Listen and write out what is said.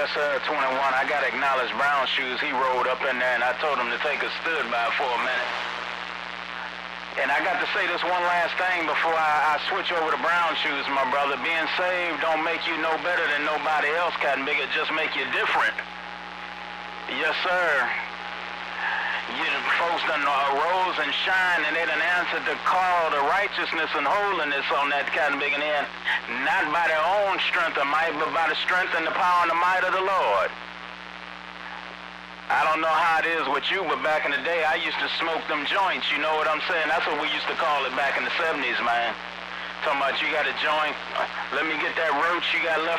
Yes, sir, 21. I got to acknowledge Brown Shoes. He rolled up in there, and I told him to take a stood by for a minute. And I got to say this one last thing before I switch over to Brown Shoes, my brother. Being saved don't make you no better than nobody else, Cotton Big. It just make you different. Yes, sir. You folks done arose and shine, and they done answered the call to righteousness and holiness on that Cotton Big end. Not by their own strength or might, but by the strength and the power and the might of the Lord. I don't know how it is with you, but back in the day, I used to smoke them joints, you know what I'm saying? That's what we used to call it back in the 70s, man. Talking about you got a joint, let me get that roach you got left